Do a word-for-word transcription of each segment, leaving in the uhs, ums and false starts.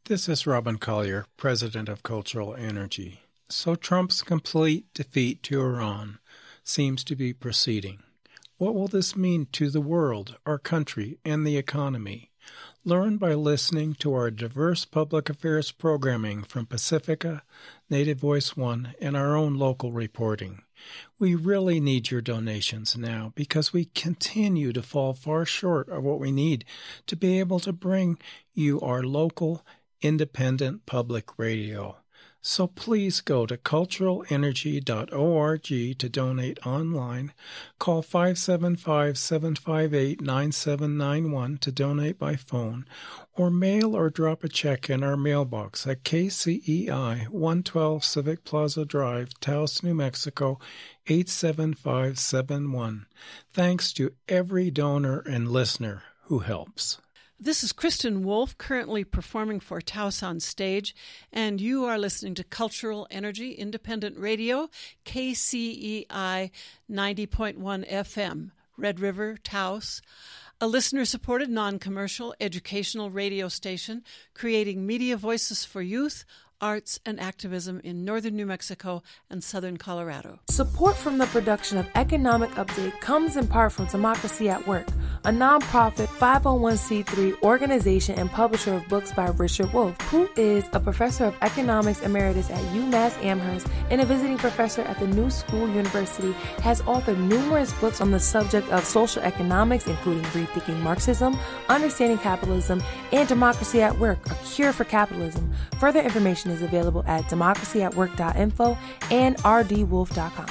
This is Robin Collier, President of Cultural Energy. So Trump's complete defeat to Iran seems to be proceeding. What will this mean to the world, our country, and the economy? Learn by listening to our diverse public affairs programming from Pacifica, Native Voice One, and our own local reporting. We really need your donations now because we continue to fall far short of what we need to be able to bring you our local, independent public radio. So please go to cultural energy dot org to donate online. Call five seven five, seven five eight, nine seven nine one to donate by phone, or mail or drop a check in our mailbox at K C E I, one twelve Civic Plaza Drive, Taos, New Mexico, eight seven five seven one. Thanks to every donor and listener who helps. This is Kristen Wolf, currently performing for Taos on Stage, and you are listening to Cultural Energy Independent Radio, K C E I ninety point one F M, Red River, Taos, a listener-supported, non-commercial, educational radio station creating media voices for youth, arts, and activism in northern New Mexico and southern Colorado. Support from the production of Economic Update comes in part from Democracy at Work, a nonprofit five oh one c three organization and publisher of books by Richard Wolff, who is a professor of economics emeritus at UMass Amherst and a visiting professor at the New School University, has authored numerous books on the subject of social economics, including Rethinking Marxism, Understanding Capitalism, and Democracy at Work, A Cure for Capitalism. Further information is available at democracy at work dot info and r d wolf dot com.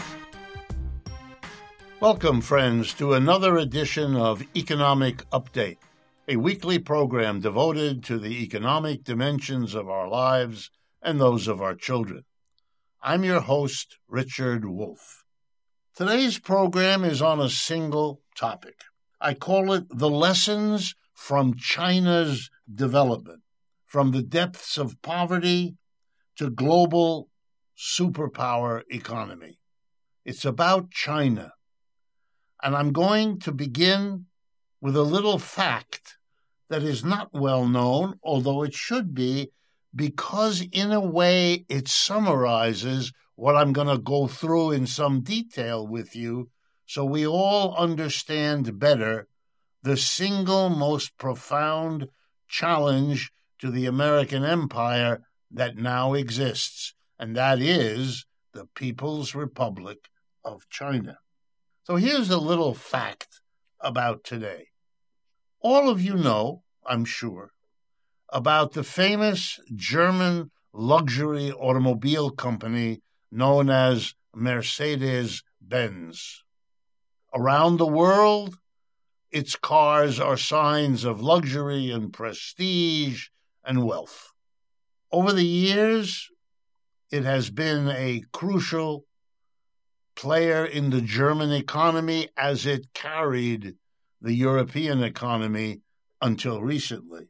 Welcome, friends, to another edition of Economic Update, a weekly program devoted to the economic dimensions of our lives and those of our children. I'm your host, Richard Wolff. Today's program is on a single topic. I call it The Lessons from China's Development, from the depths of poverty to global superpower economy. It's about China. And I'm going to begin with a little fact that is not well known, although it should be, because in a way it summarizes what I'm going to go through in some detail with you, so we all understand better the single most profound challenge to the American empire that now exists, and that is the People's Republic of China. So here's a little fact about today. All of you know, I'm sure, about the famous German luxury automobile company known as Mercedes-Benz. Around the world, its cars are signs of luxury and prestige and wealth. Over the years, it has been a crucial player in the German economy as it carried the European economy until recently.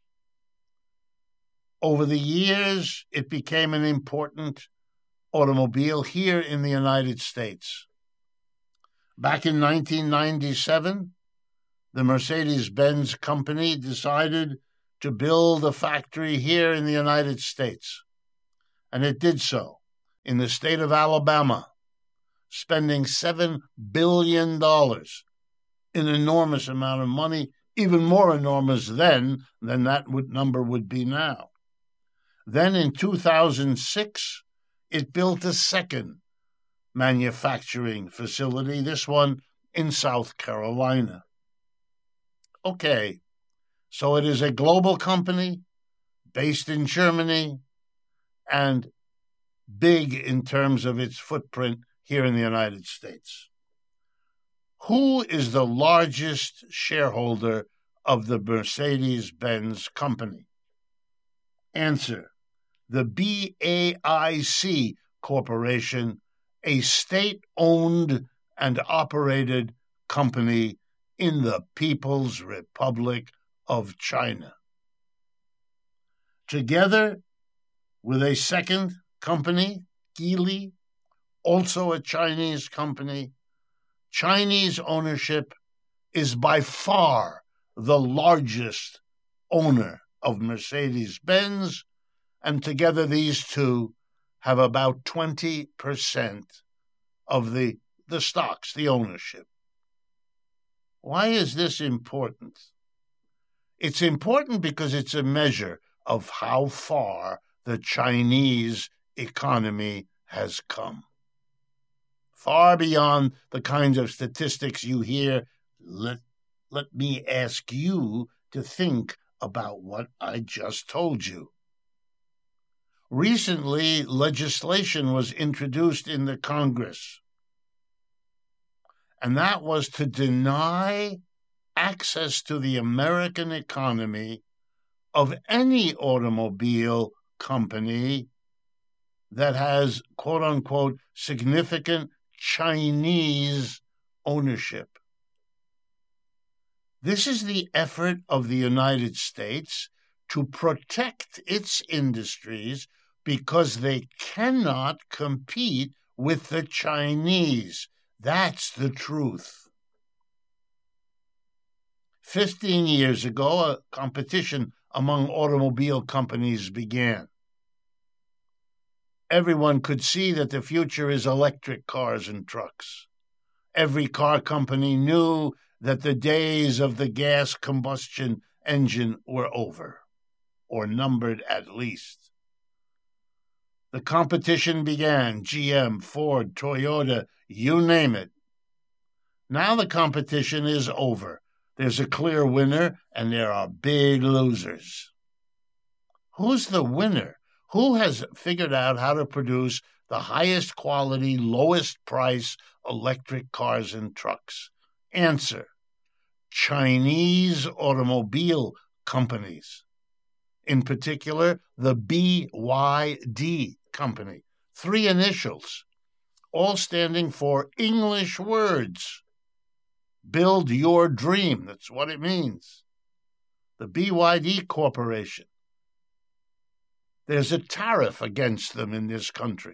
Over the years, it became an important automobile here in the United States. Back in nineteen ninety-seven, the Mercedes-Benz company decided to build a factory here in the United States, and it did so in the state of Alabama, spending seven billion dollars, an enormous amount of money, even more enormous then than that would, number would be now. Then in two thousand six, it built a second manufacturing facility, this one in South Carolina. Okay, so it is a global company based in Germany and big in terms of its footprint here in the United States. Who is the largest shareholder of the Mercedes-Benz company? Answer: the B A I C Corporation, a state-owned and operated company in the People's Republic of China. Together with a second company, Geely, also a Chinese company, Chinese ownership is by far the largest owner of Mercedes-Benz, and together these two have about twenty percent of the, the stocks, the ownership. Why is this important? It's important because it's a measure of how far the Chinese economy has come. Far beyond the kinds of statistics you hear. Let, let me ask you to think about what I just told you. Recently, legislation was introduced in the Congress, and that was to deny access to the American economy of any automobile company that has, quote-unquote, significant Chinese ownership. This is the effort of the United States to protect its industries because they cannot compete with the Chinese. That's the truth. Fifteen years ago, a competition among automobile companies began. Everyone could see that the future is electric cars and trucks. Every car company knew that the days of the gas combustion engine were over, or numbered at least. The competition began, G M, Ford, Toyota, you name it. Now the competition is over. There's a clear winner, and there are big losers. Who's the winner? Who has figured out how to produce the highest quality, lowest price electric cars and trucks? Answer: Chinese automobile companies. In particular, the B Y D company. Three initials, all standing for English words. Build your dream. That's what it means. The B Y D Corporation. There's a tariff against them in this country.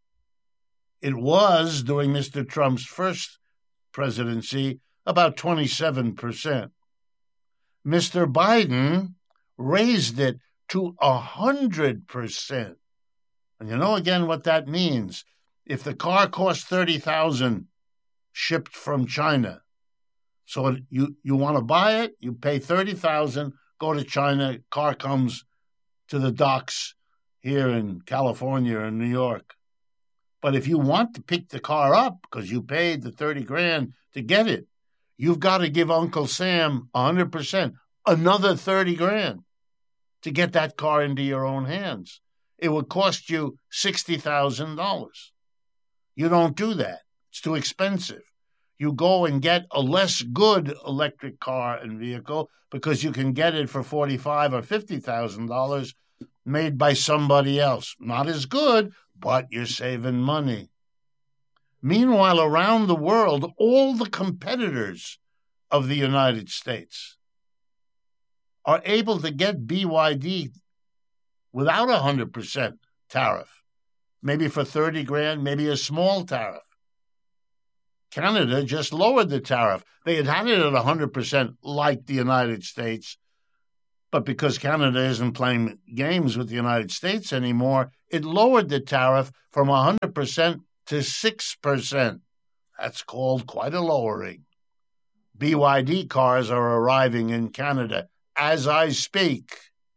It was, during Mister Trump's first presidency, about twenty-seven percent. Mister Biden raised it to one hundred percent. And you know again what that means. If the car costs thirty thousand dollars shipped from China, so you, you want to buy it, you pay thirty thousand dollars, go to China, car comes to the docks here in California and New York. But if you want to pick the car up because you paid the thirty grand to get it, you've got to give Uncle Sam one hundred percent, another thirty grand to get that car into your own hands. It would cost you sixty thousand dollars. You don't do that. It's too expensive. You go and get a less good electric car and vehicle because you can get it for forty-five thousand dollars or fifty thousand dollars made by somebody else. Not as good, but you're saving money. Meanwhile, around the world, all the competitors of the United States are able to get B Y D without a one hundred percent tariff, maybe for thirty grand, maybe a small tariff. Canada just lowered the tariff. They had had it at one hundred percent like the United States, but because Canada isn't playing games with the United States anymore, it lowered the tariff from one hundred percent to six percent. That's called quite a lowering. B Y D cars are arriving in Canada as I speak.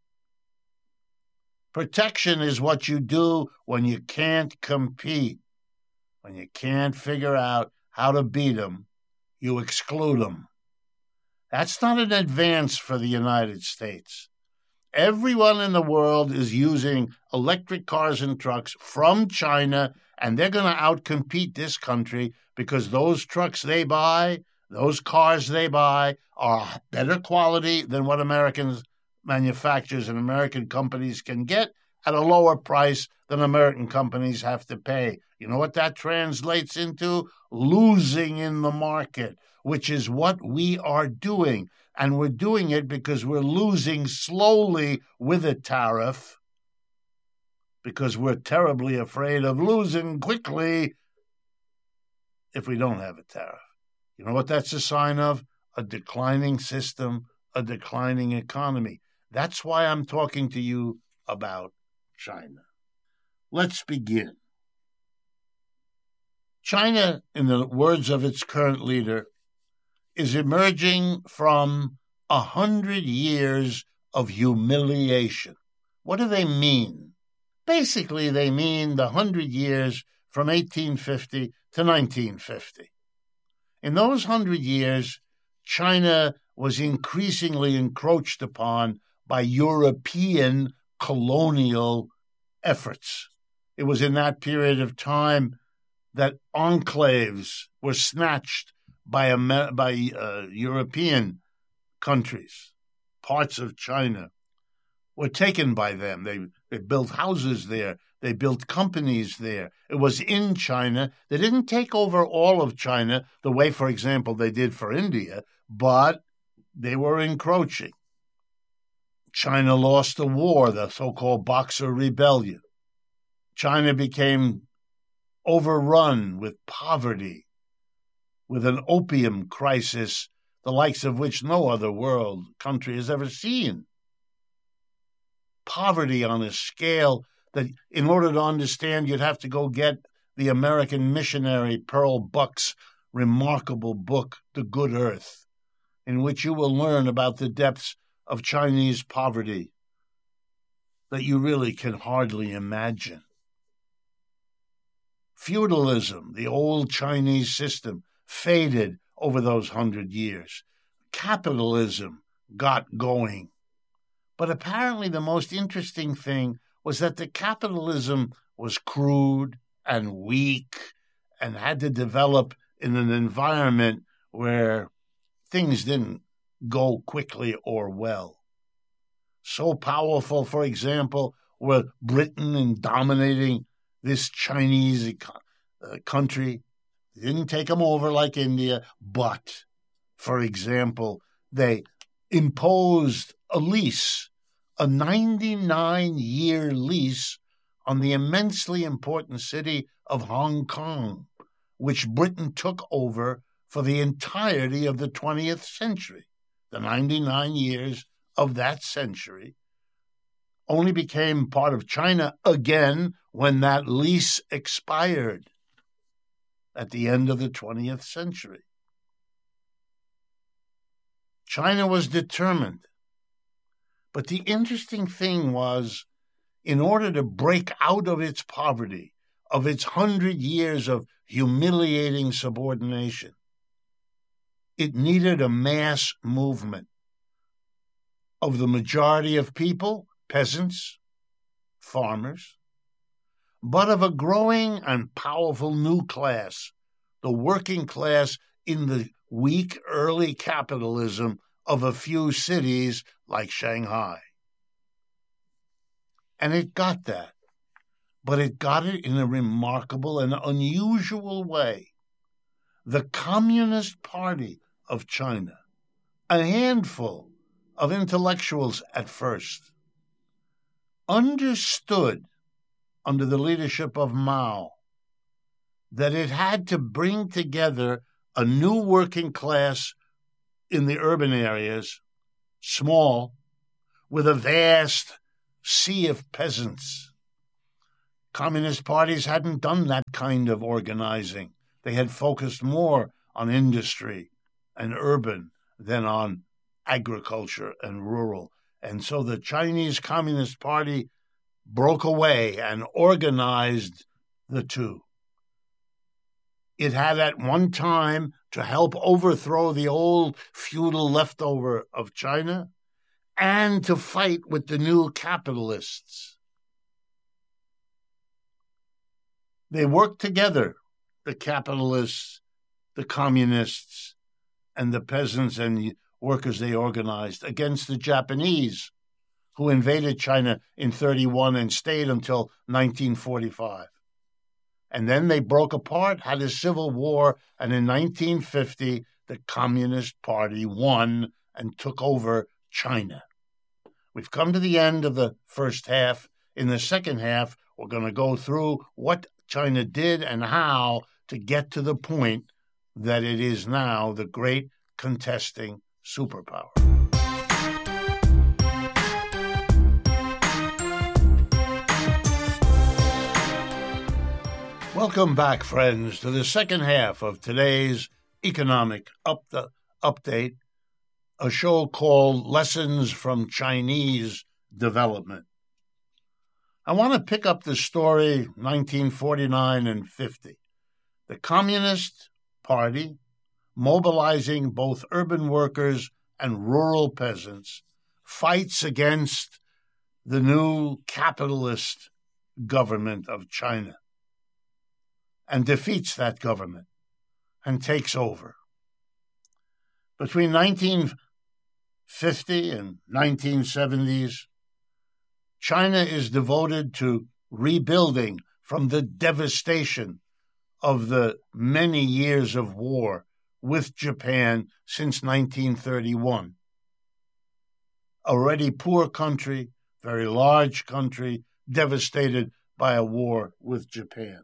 Protection is what you do when you can't compete, when you can't figure out how to beat them, you exclude them. That's not an advance for the United States. Everyone in the world is using electric cars and trucks from China, and they're going to outcompete this country because those trucks they buy, those cars they buy, are better quality than what American manufacturers and American companies can get at a lower price than American companies have to pay. You know what that translates into? Losing in the market, which is what we are doing. And we're doing it because we're losing slowly with a tariff, because we're terribly afraid of losing quickly if we don't have a tariff. You know what that's a sign of? A declining system, a declining economy. That's why I'm talking to you about China. Let's begin. China, in the words of its current leader, is emerging from a hundred years of humiliation. What do they mean? Basically, they mean the hundred years from eighteen fifty to nineteen fifty. In those hundred years, China was increasingly encroached upon by European colonial efforts. It was in that period of time that enclaves were snatched by, Amer- by uh, European countries. Parts of China were taken by them. They, they built houses there. They built companies there. It was in China. They didn't take over all of China the way, for example, they did for India, but they were encroaching. China lost the war, the so-called Boxer Rebellion. China became overrun with poverty, with an opium crisis, the likes of which no other world country has ever seen. Poverty on a scale that, in order to understand, you'd have to go get the American missionary Pearl Buck's remarkable book, The Good Earth, in which you will learn about the depths of Chinese poverty that you really can hardly imagine. Feudalism, the old Chinese system, faded over those hundred years. Capitalism got going. But apparently the most interesting thing was that the capitalism was crude and weak and had to develop in an environment where things didn't go quickly or well. So powerful, for example, were Britain in dominating this Chinese uh, country. They didn't take them over like India, but, for example, they imposed a lease, a ninety-nine year lease on the immensely important city of Hong Kong, which Britain took over for the entirety of the twentieth century. The ninety-nine years of that century only became part of China again when that lease expired at the end of the twentieth century. China was determined. But the interesting thing was, in order to break out of its poverty, of its hundred years of humiliating subordination, it needed a mass movement of the majority of people, peasants, farmers, but of a growing and powerful new class, the working class in the weak early capitalism of a few cities like Shanghai. And it got that, but it got it in a remarkable and unusual way. The Communist Party of China, a handful of intellectuals at first, understood under the leadership of Mao that it had to bring together a new working class in the urban areas, small, with a vast sea of peasants. Communist parties hadn't done that kind of organizing. They had focused more on industry and urban than on agriculture and rural. And so the Chinese Communist Party broke away and organized the two. It had at one time to help overthrow the old feudal leftover of China and to fight with the new capitalists. They worked together, the capitalists, the communists, and the peasants and workers they organized, against the Japanese, who invaded China in thirty-one and stayed until nineteen forty-five. And then they broke apart, had a civil war, and in nineteen fifty, the Communist Party won and took over China. We've come to the end of the first half. In the second half, we're going to go through what China did and how to get to the point that it is now the great contesting superpower. Welcome back, friends, to the second half of today's economic up the, update, a show called Lessons from Chinese Development. I want to pick up the story nineteen forty-nine and fifty. The Communist Party, mobilizing both urban workers and rural peasants, fights against the new capitalist government of China and defeats that government and takes over. Between nineteen fifty and nineteen seventies, China is devoted to rebuilding from the devastation of the many years of war with Japan since nineteen thirty-one. Already poor country, very large country, devastated by a war with Japan.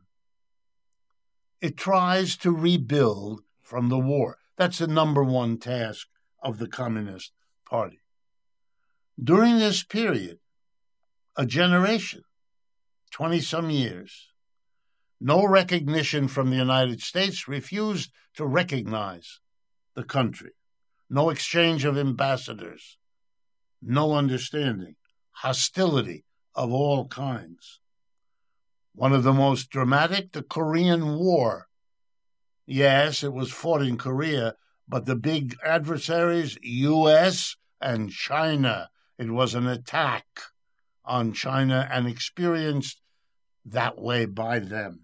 It tries to rebuild from the war. That's the number one task of the Communist Party. During this period, a generation, twenty-some years, no recognition from the United States, refused to recognize the country. No exchange of ambassadors, no understanding, hostility of all kinds. One of the most dramatic, the Korean War. Yes, it was fought in Korea, but the big adversaries, U S and China. It was an attack on China and experienced that way by them.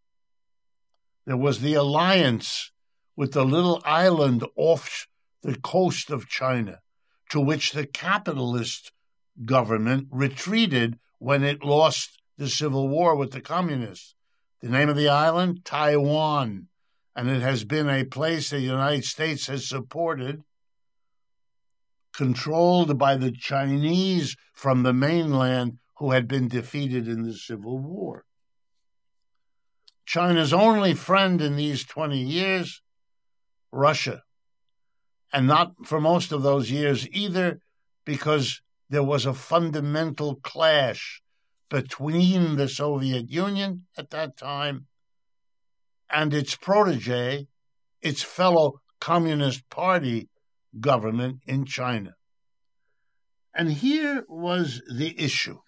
There was the alliance with the little island off the coast of China, to which the capitalist government retreated when it lost the civil war with the communists. The name of the island, Taiwan, and it has been a place the United States has supported, controlled by the Chinese from the mainland who had been defeated in the Civil War. China's only friend in these twenty years, Russia. And not for most of those years either, because there was a fundamental clash between the Soviet Union at that time and its protege, its fellow Communist Party government in China. And here was the issue.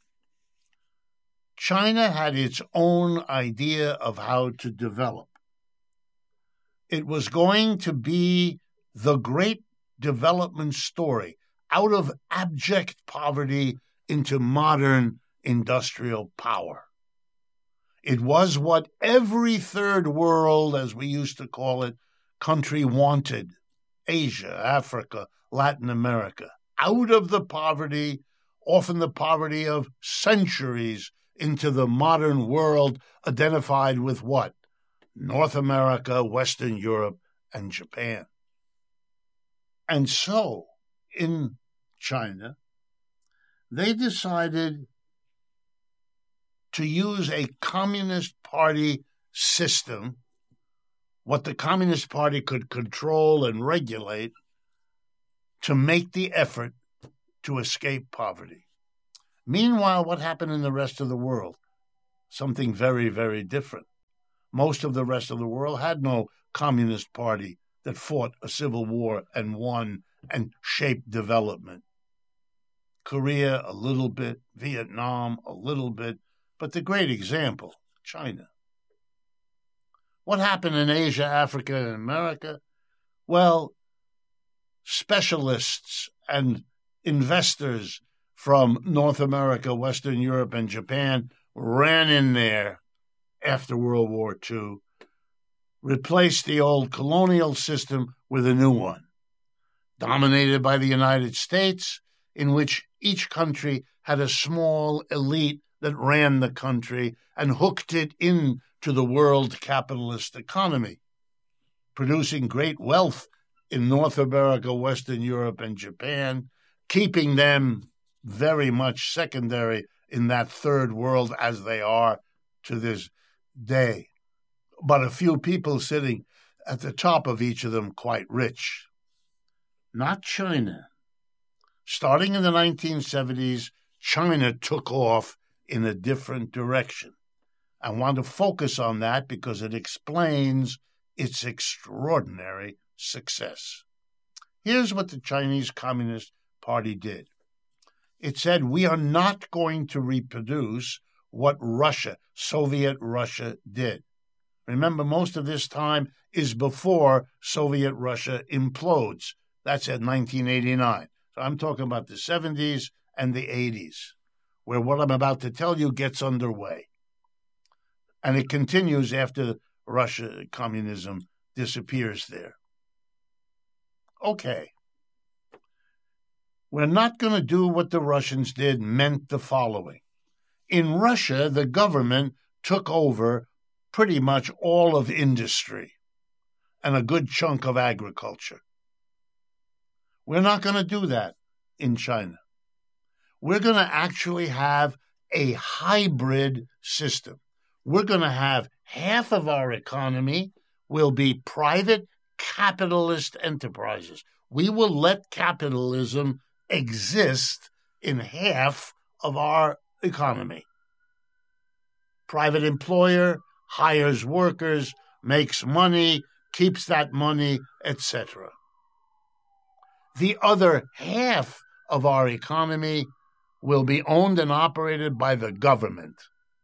China had its own idea of how to develop. It was going to be the great development story, out of abject poverty into modern industrial power. It was what every third world, as we used to call it, country wanted. Asia, Africa, Latin America, out of the poverty, often the poverty of centuries, into the modern world identified with what? North America, Western Europe, and Japan. And so, in China, they decided to use a Communist Party system, what the Communist Party could control and regulate, to make the effort to escape poverty. Meanwhile, what happened in the rest of the world? Something very, very different. Most of the rest of the world had no Communist Party that fought a civil war and won and shaped development. Korea, a little bit. Vietnam, a little bit. But the great example, China. What happened in Asia, Africa, and America? Well, specialists and investors from North America, Western Europe, and Japan ran in there after World War Two, replaced the old colonial system with a new one, dominated by the United States, in which each country had a small elite that ran the country and hooked it into the world capitalist economy, producing great wealth in North America, Western Europe, and Japan, keeping them very much secondary in that third world as they are to this day. But a few people sitting at the top of each of them quite rich. Not China. Starting in the nineteen seventies, China took off in a different direction. I want to focus on that because it explains its extraordinary success. Here's what the Chinese Communist Party did. It said, we are not going to reproduce what Russia, Soviet Russia, did. Remember, most of this time is before Soviet Russia implodes. That's at nineteen eighty-nine. So I'm talking about the seventies and the eighties, where what I'm about to tell you gets underway. And it continues after Russia, communism disappears there. Okay. We're not going to do what the Russians did meant the following. In Russia, the government took over pretty much all of industry and a good chunk of agriculture. We're not going to do that in China. We're going to actually have a hybrid system. We're going to have half of our economy will be private capitalist enterprises. We will let capitalism exist in half of our economy. Private employer hires workers, makes money, keeps that money, et cetera. The other half of our economy will be owned and operated by the government.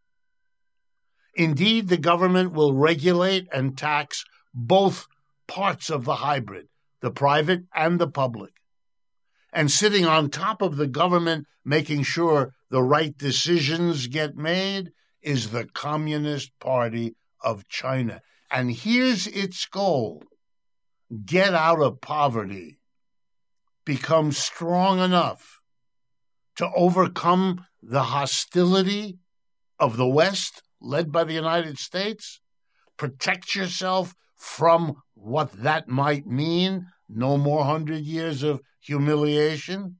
Indeed, the government will regulate and tax both parts of the hybrid, the private and the public. And sitting on top of the government, making sure the right decisions get made, is the Communist Party of China. And here's its goal: get out of poverty, become strong enough to overcome the hostility of the West, led by the United States, protect yourself from what that might mean, no more hundred years of humiliation,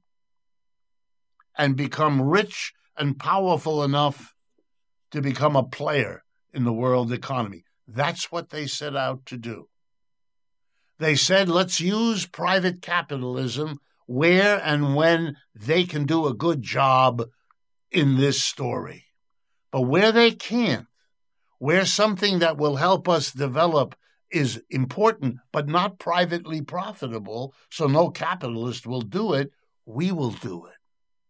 and become rich and powerful enough to become a player in the world economy. That's what they set out to do. They said, let's use private capitalism where and when they can do a good job in this story. But where they can't, where something that will help us develop is important but not privately profitable, so no capitalist will do it, we will do it.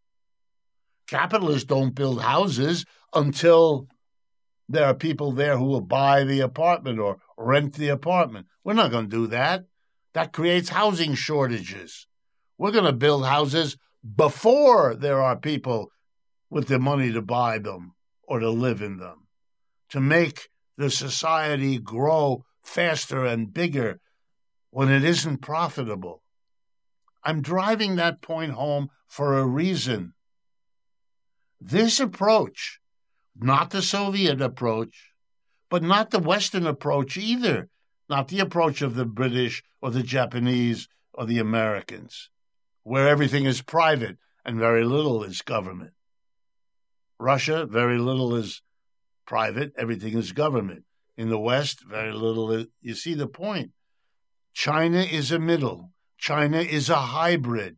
Capitalists don't build houses until there are people there who will buy the apartment or rent the apartment. We're not going to do that. That creates housing shortages. We're going to build houses before there are people with the money to buy them or to live in them, to make the society grow faster and bigger when it isn't profitable. I'm driving that point home for a reason. This approach, not the Soviet approach, but not the Western approach either, not the approach of the British or the Japanese or the Americans, where everything is private and very little is government. Russia, very little is private, everything is government. In the West, very little is, you see the point. China is a middle. China is a hybrid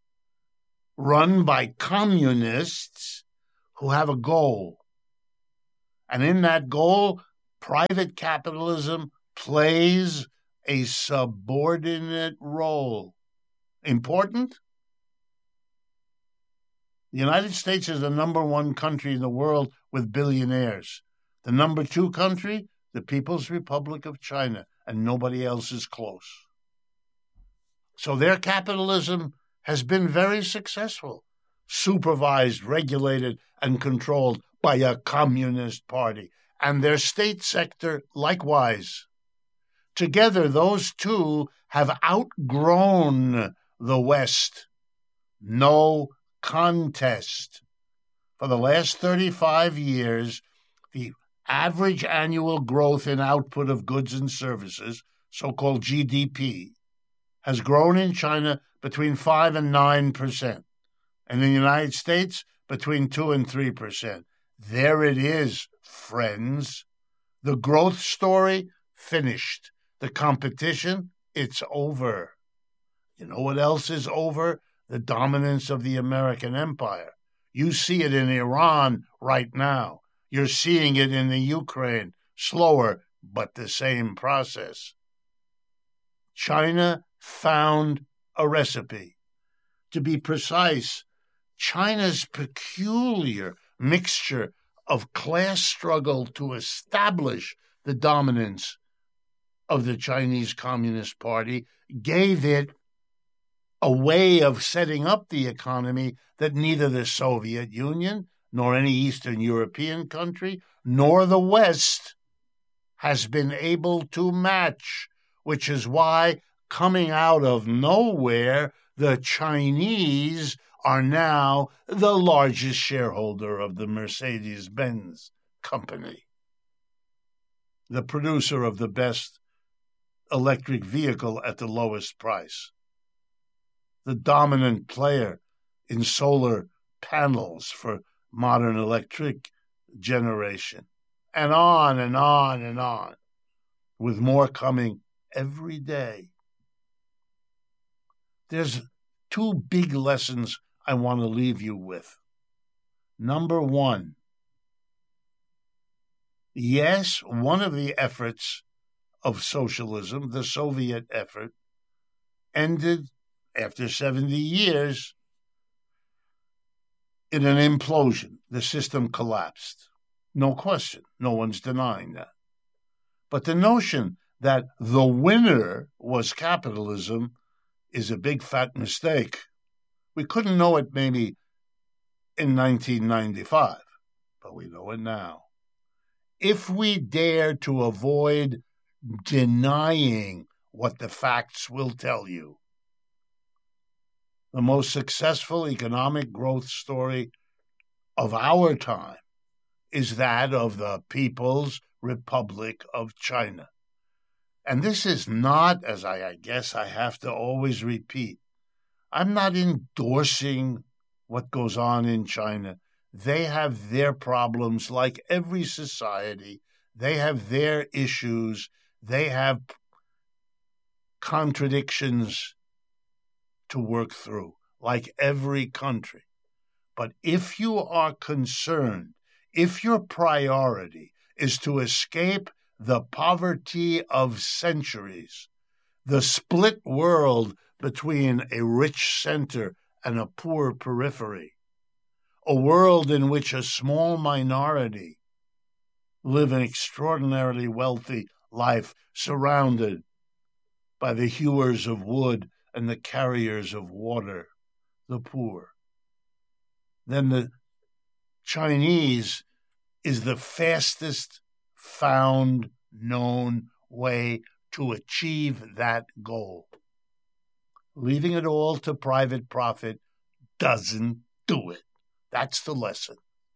run by communists who have a goal. And in that goal, private capitalism plays a subordinate role. Important? The United States is the number one country in the world with billionaires. The number two country, the People's Republic of China, and nobody else is close. So their capitalism has been very successful, supervised, regulated, and controlled by a communist party, and their state sector likewise. Together, those two have outgrown the West. No contest. For the last thirty-five years, the average annual growth in output of goods and services, so-called G D P, has grown in China between five and nine percent, and in the United States between two and three percent. There it is, friends. The growth story, finished. The competition, it's over. You know what else is over? The dominance of the American empire. You see it in Iran right now. You're seeing it in the Ukraine, slower, but the same process. China found a recipe. To be precise, China's peculiar mixture of class struggle to establish the dominance of the Chinese Communist Party gave it a way of setting up the economy that neither the Soviet Union, nor any Eastern European country, nor the West has been able to match, which is why, coming out of nowhere, the Chinese are now the largest shareholder of the Mercedes-Benz company, the producer of the best electric vehicle at the lowest price, the dominant player in solar panels for modern electric generation, and on and on and on, with more coming every day. There's two big lessons I want to leave you with. Number one, yes, one of the efforts of socialism, the Soviet effort, ended after seventy years in an implosion. The system collapsed. No question. No one's denying that. But the notion that the winner was capitalism is a big fat mistake. We couldn't know it maybe in nineteen ninety-five, but we know it now. If we dare to avoid denying what the facts will tell you, the most successful economic growth story of our time is that of the People's Republic of China. And this is not, as I, I guess I have to always repeat, I'm not endorsing what goes on in China. They have their problems like every society. They have their issues. They have contradictions to work through, like every country. But if you are concerned, if your priority is to escape the poverty of centuries, the split world between a rich center and a poor periphery, a world in which a small minority live an extraordinarily wealthy life surrounded by the hewers of wood and the carriers of water, the poor, then the Chinese is the fastest found known way to achieve that goal. Leaving it all to private profit doesn't do it. That's the lesson.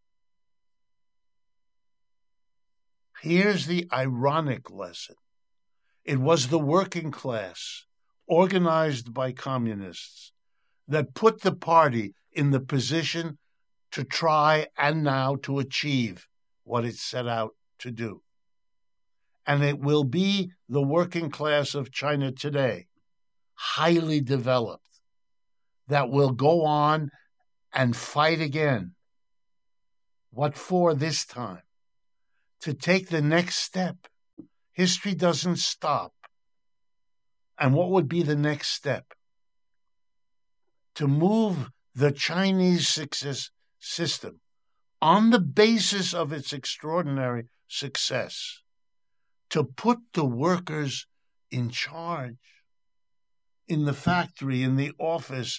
Here's the ironic lesson. It was the working class, organized by communists, that put the party in the position to try and now to achieve what it set out to do. And it will be the working class of China today, highly developed, that will go on and fight again. What for this time? To take the next step. History doesn't stop. And what would be the next step? To move the Chinese success system on the basis of its extraordinary success, to put the workers in charge, in the factory, in the office,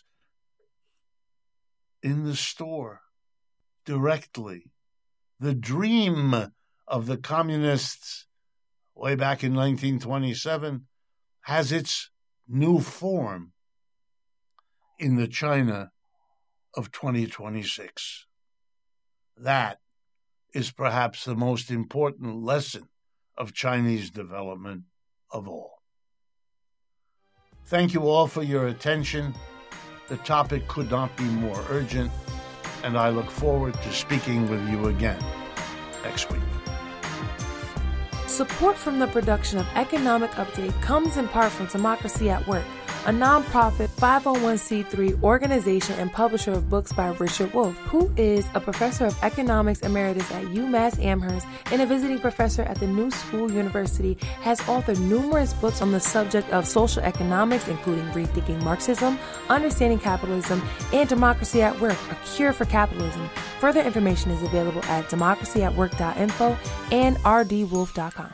in the store, directly. The dream of the communists way back in nineteen twenty-seven has its new form in the China of twenty twenty-six. That is perhaps the most important lesson of Chinese development of all. Thank you all for your attention. The topic could not be more urgent, and I look forward to speaking with you again next week. Support from the production of Economic Update comes in part from Democracy at Work, a nonprofit five oh one c three organization and publisher of books by Richard Wolff, who is a professor of economics emeritus at UMass Amherst and a visiting professor at the New School University, has authored numerous books on the subject of social economics, including Rethinking Marxism, Understanding Capitalism, and Democracy at Work, A Cure for Capitalism. Further information is available at democracy at work dot info and r d wolf dot com.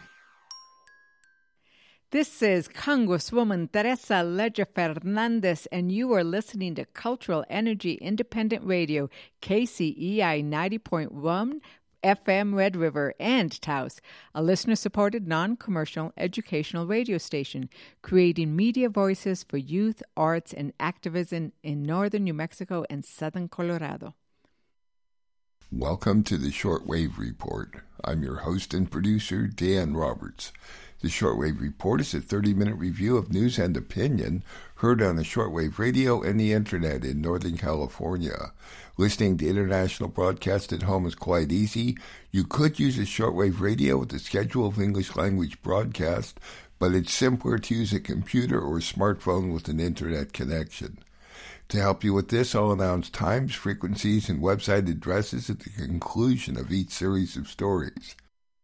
This is Congresswoman Teresa Leger Fernandez, and you are listening to Cultural Energy Independent Radio, K C E I ninety point one F M Red River and Taos, a listener-supported, non-commercial educational radio station, creating media voices for youth, arts, and activism in northern New Mexico and southern Colorado. Welcome to the Shortwave Report. I'm your host and producer, Dan Roberts. The Shortwave Report is a thirty-minute review of news and opinion heard on the shortwave radio and the internet in Northern California. Listening to international broadcast at home is quite easy. You could use a shortwave radio with a schedule of English language broadcast, but it's simpler to use a computer or smartphone with an internet connection. To help you with this, I'll announce times, frequencies, and website addresses at the conclusion of each series of stories.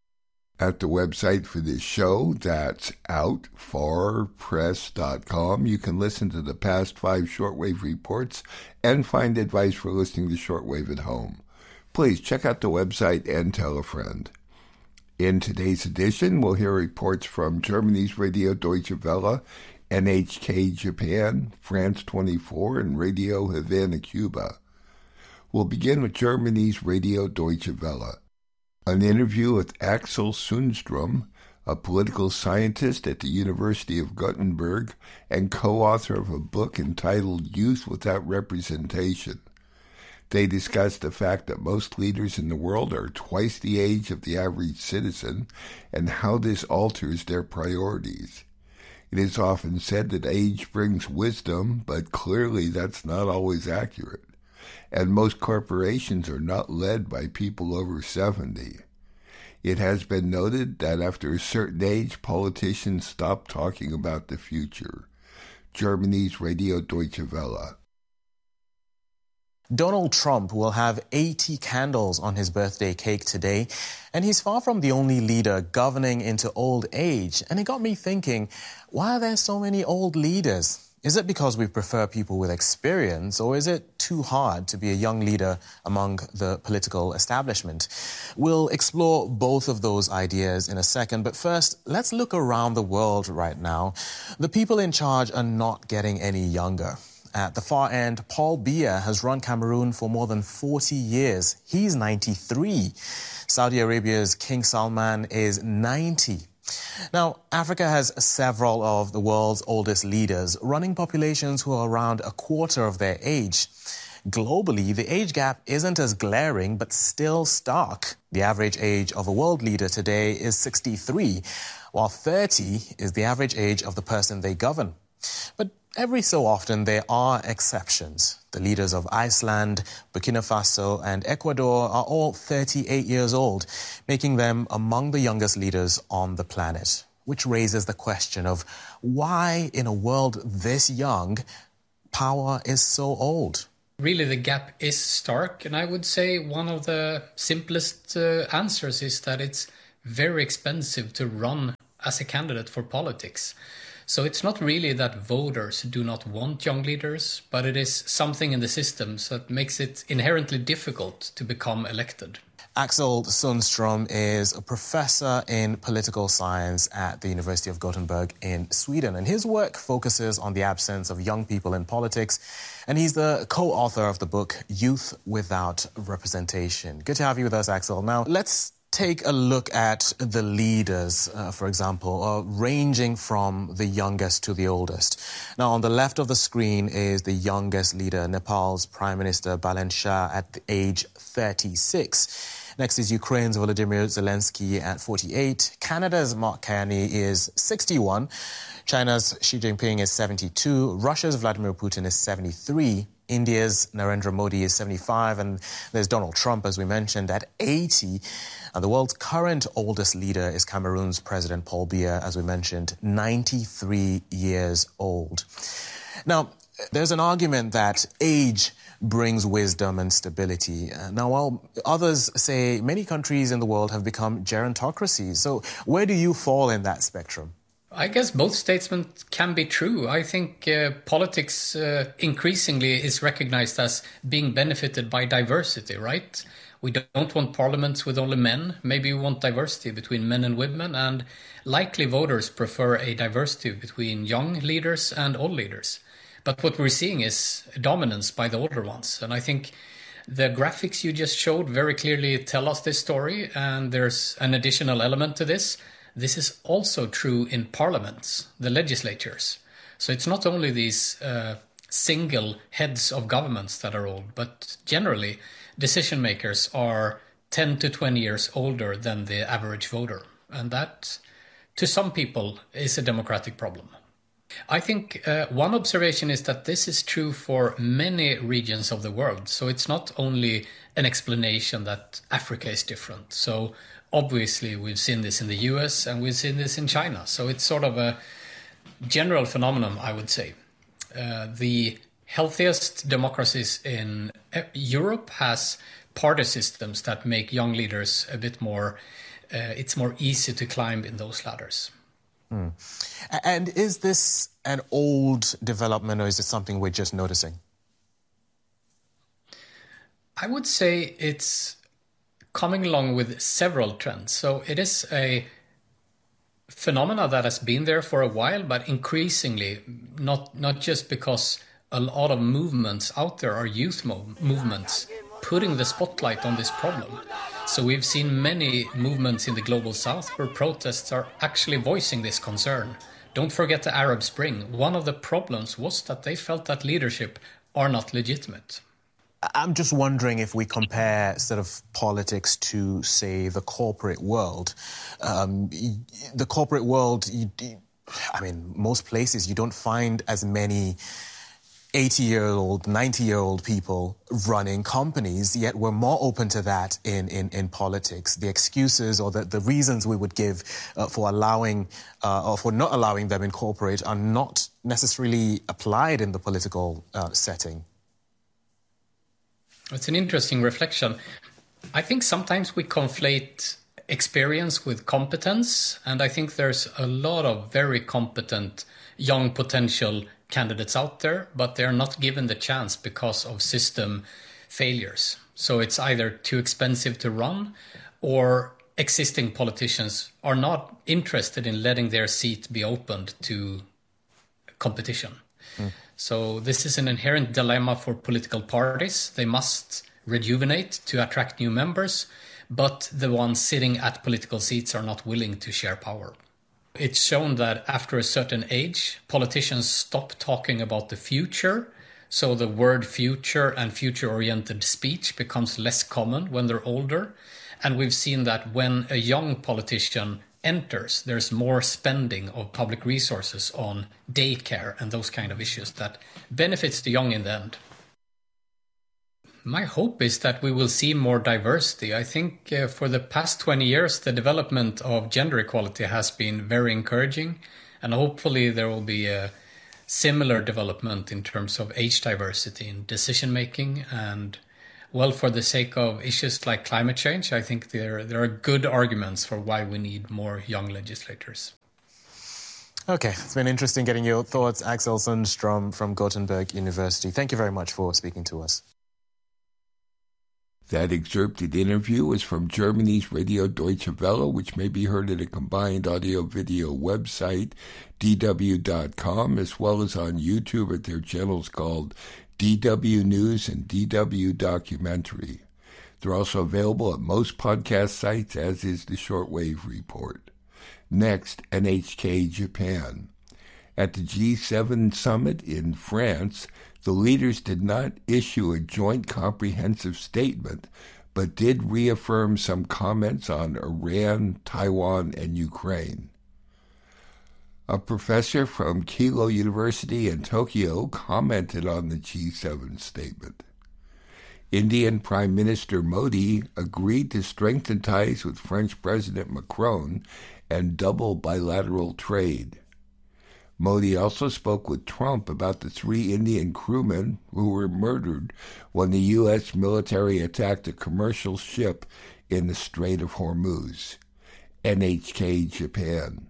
At the website for this show, that's out far press dot com, you can listen to the past five shortwave reports and find advice for listening to shortwave at home. Please check out the website and tell a friend. In today's edition, we'll hear reports from Germany's Radio Deutsche Welle, N H K Japan, France twenty-four, and Radio Havana, Cuba. We'll begin with Germany's Radio Deutsche Welle. An interview with Axel Sundström, a political scientist at the University of Gothenburg and co-author of a book entitled Youth Without Representation. They discuss the fact that most leaders in the world are twice the age of the average citizen and how this alters their priorities. It is often said that age brings wisdom, but clearly that's not always accurate. And most corporations are not led by people over seventy. It has been noted that after a certain age, politicians stop talking about the future. Germany's Radio Deutsche Welle. Donald Trump will have eighty candles on his birthday cake today, and he's far from the only leader governing into old age. And it got me thinking, why are there so many old leaders? Is it because we prefer people with experience, or is it too hard to be a young leader among the political establishment? We'll explore both of those ideas in a second, but first, let's look around the world right now. The people in charge are not getting any younger. At the far end, Paul Biya has run Cameroon for more than forty years. He's ninety-three. Saudi Arabia's King Salman is ninety. Now, Africa has several of the world's oldest leaders, running populations who are around a quarter of their age. Globally, the age gap isn't as glaring, but still stark. The average age of a world leader today is sixty-three, while thirty is the average age of the person they govern. But every so often, there are exceptions. The leaders of Iceland, Burkina Faso, and Ecuador are all thirty-eight years old, making them among the youngest leaders on the planet, which raises the question of why, in a world this young, power is so old. Really, the gap is stark, and I would say one of the simplest uh, answers is that it's very expensive to run as a candidate for politics. So it's not really that voters do not want young leaders, but it is something in the systems that makes it inherently difficult to become elected. Axel Sundström is a professor in political science at the University of Gothenburg in Sweden, and his work focuses on the absence of young people in politics, and he's the co-author of the book Youth Without Representation. Good to have you with us, Axel. Now, let's take a look at the leaders, uh, for example, uh, ranging from the youngest to the oldest. Now, on the left of the screen is the youngest leader, Nepal's Prime Minister Balen Shah at age thirty-six. Next is Ukraine's Volodymyr Zelensky at forty-eight. Canada's Mark Carney is sixty-one. China's Xi Jinping is seventy-two. Russia's Vladimir Putin is seventy-three. India's Narendra Modi is seventy-five, and there's Donald Trump, as we mentioned, at eighty. And the world's current oldest leader is Cameroon's President Paul Biya, as we mentioned, ninety-three years old. Now, there's an argument that age brings wisdom and stability. Uh, now, while others say many countries in the world have become gerontocracies, so where do you fall in that spectrum? I guess both statements can be true. I think uh, politics uh, increasingly is recognized as being benefited by diversity, right? We don't want parliaments with only men. Maybe we want diversity between men and women, and likely voters prefer a diversity between young leaders and old leaders. But what we're seeing is dominance by the older ones. And I think the graphics you just showed very clearly tell us this story, and there's an additional element to this. This is also true in parliaments, the legislatures. So it's not only these uh, single heads of governments that are old, but generally decision makers are ten to twenty years older than the average voter. And that, to some people, is a democratic problem. I think uh, one observation is that this is true for many regions of the world. So it's not only an explanation that Africa is different. So obviously we've seen this in the U S and we've seen this in China. So it's sort of a general phenomenon, I would say. Uh, the healthiest democracies in Europe has party systems that make young leaders a bit more, uh, it's more easy to climb in those ladders. Mm. And is this an old development, or is it something we're just noticing? I would say it's coming along with several trends. So it is a phenomena that has been there for a while, but increasingly, not, not just because a lot of movements out there are youth mov- movements putting the spotlight on this problem. So we've seen many movements in the global south where protests are actually voicing this concern. Don't forget the Arab Spring. One of the problems was that they felt that leadership are not legitimate. I'm just wondering if we compare sort of politics to, say, the corporate world. Um, the corporate world, you, I mean, most places you don't find as many eighty-year-old, ninety-year-old people running companies, yet we're more open to that in, in, in politics. The excuses or the, the reasons we would give uh, for allowing uh, or for not allowing them in corporate are not necessarily applied in the political uh, setting. It's an interesting reflection. I think sometimes we conflate experience with competence, and I think there's a lot of very competent young potential candidates out there, but they're not given the chance because of system failures. So it's either too expensive to run, or existing politicians are not interested in letting their seat be opened to competition. Mm. So this is an inherent dilemma for political parties. They must rejuvenate to attract new members, but the ones sitting at political seats are not willing to share power. It's shown that after a certain age, politicians stop talking about the future. So the word future and future-oriented speech becomes less common when they're older. And we've seen that when a young politician enters, there's more spending of public resources on daycare and those kind of issues that benefits the young in the end. My hope is that we will see more diversity. I think uh, for the past twenty years, the development of gender equality has been very encouraging, and hopefully there will be a similar development in terms of age diversity in decision-making. And, well, for the sake of issues like climate change, I think there, there are good arguments for why we need more young legislators. Okay, it's been interesting getting your thoughts, Axel Sundström from Gothenburg University. Thank you very much for speaking to us. That excerpted interview was from Germany's Radio Deutsche Welle, which may be heard at a combined audio-video website, d w dot com, as well as on YouTube at their channels called D W News and D W Documentary. They're also available at most podcast sites, as is the Shortwave Report. Next, N H K Japan. At the G seven summit in France, the leaders did not issue a joint comprehensive statement, but did reaffirm some comments on Iran, Taiwan, and Ukraine. A professor from Keio University in Tokyo commented on the G seven statement. Indian Prime Minister Modi agreed to strengthen ties with French President Macron and double bilateral trade. Modi also spoke with Trump about the three Indian crewmen who were murdered when the U S military attacked a commercial ship in the Strait of Hormuz. N H K Japan.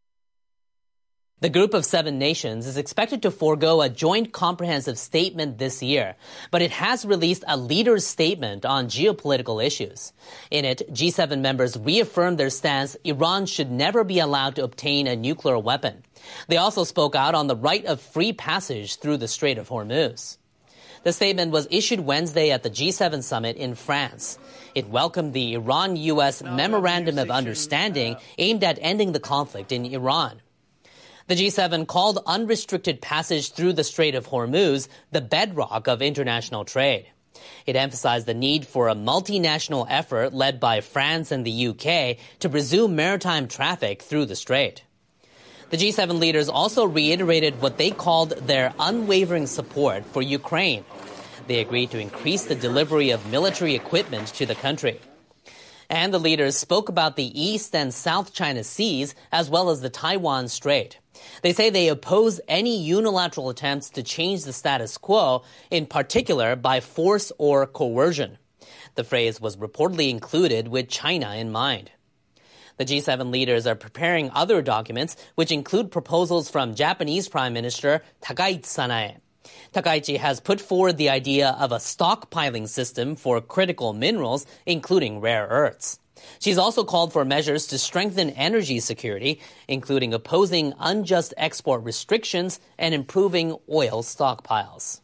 The Group of Seven Nations is expected to forego a joint comprehensive statement this year, but it has released a leader's statement on geopolitical issues. In it, G seven members reaffirmed their stance Iran should never be allowed to obtain a nuclear weapon. They also spoke out on the right of free passage through the Strait of Hormuz. The statement was issued Wednesday at the G seven summit in France. It welcomed the Iran-U S Memorandum of Understanding aimed at ending the conflict in Iran. The G seven called unrestricted passage through the Strait of Hormuz the bedrock of international trade. It emphasized the need for a multinational effort led by France and the U K to resume maritime traffic through the strait. The G seven leaders also reiterated what they called their unwavering support for Ukraine. They agreed to increase the delivery of military equipment to the country. And the leaders spoke about the East and South China Seas as well as the Taiwan Strait. They say they oppose any unilateral attempts to change the status quo, in particular by force or coercion. The phrase was reportedly included with China in mind. The G seven leaders are preparing other documents, which include proposals from Japanese Prime Minister Takaichi Sanae. Takaichi has put forward the idea of a stockpiling system for critical minerals, including rare earths. She's also called for measures to strengthen energy security, including opposing unjust export restrictions and improving oil stockpiles.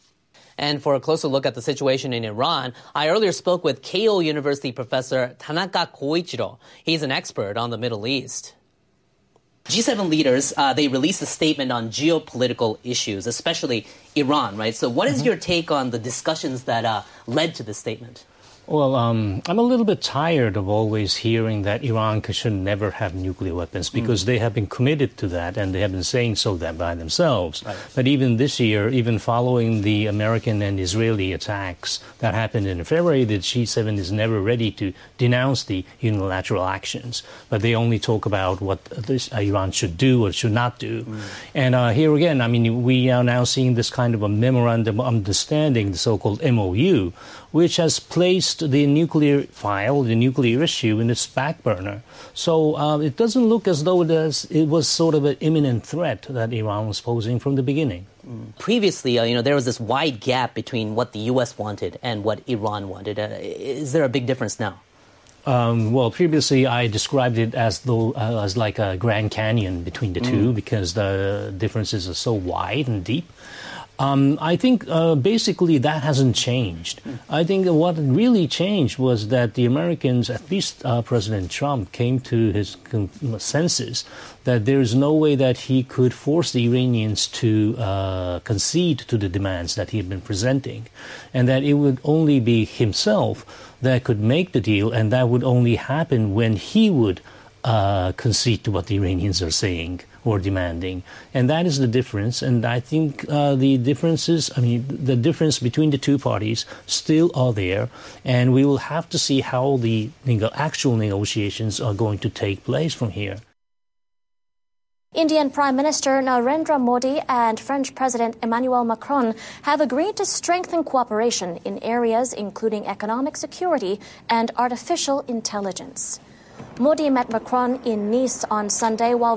And for a closer look at the situation in Iran, I earlier spoke with Keio University professor Tanaka Koichiro. He's an expert on the Middle East. G seven leaders, uh, they released a statement on geopolitical issues, especially Iran, right? So what is mm-hmm. your take on the discussions that uh, led to this statement? Well, um, I'm a little bit tired of always hearing that Iran should never have nuclear weapons because mm. they have been committed to that and they have been saying so that by themselves. Right. But even this year, even following the American and Israeli attacks that happened in February, the G seven is never ready to denounce the unilateral actions. But they only talk about what this, uh, Iran should do or should not do. Mm. And uh, here again, I mean, we are now seeing this kind of a memorandum of understanding, the so-called M O U, which has placed the nuclear file, the nuclear issue, in its back burner. So uh, it doesn't look as though it, is, it was sort of an imminent threat that Iran was posing from the beginning. Mm. Previously, uh, you know, there was this wide gap between what the U S wanted and what Iran wanted. Uh, is there a big difference now? Um, well, previously I described it as though uh, as like a Grand Canyon between the mm. two because the differences are so wide and deep. Um, I think uh, basically that hasn't changed. Mm. I think what really changed was that the Americans, at least uh, President Trump, came to his consensus that there is no way that he could force the Iranians to uh, concede to the demands that he had been presenting, and that it would only be himself that could make the deal, and that would only happen when he would uh, concede to what the Iranians are saying or demanding. And that is the difference. And I think uh, the differences, I mean, the difference between the two parties still are there. And we will have to see how the nego- actual negotiations are going to take place from here. Indian Prime Minister Narendra Modi and French President Emmanuel Macron have agreed to strengthen cooperation in areas including economic security and artificial intelligence. Modi met Macron in Nice on Sunday while